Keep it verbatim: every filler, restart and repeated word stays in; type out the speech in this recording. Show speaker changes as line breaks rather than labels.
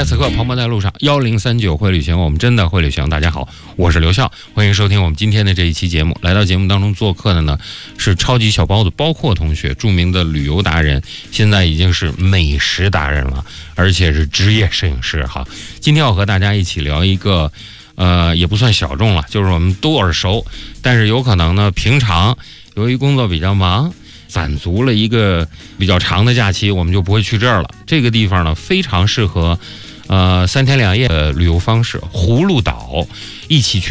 在此刻，鹏鹏在路上，幺零三九会旅行，我们真的会旅行。大家好，我是刘笑，欢迎收听我们今天的这一期节目。来到节目当中做客的呢是超级小包子包括同学，著名的旅游达人，现在已经是美食达人了，而且是职业摄影师哈。今天要和大家一起聊一个呃也不算小众了，就是我们都耳熟，但是有可能呢平常由于工作比较忙，攒足了一个比较长的假期，我们就不会去这儿了。这个地方呢非常适合呃三天两夜的旅游方式，葫芦岛，一起去